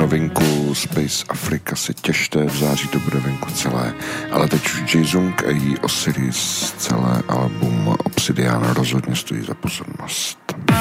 novinku Space Africa si těšte, v září to bude venku celé. Ale teď už Jaezung a její Osiris, celé album Obsidian rozhodně stojí za pozornost.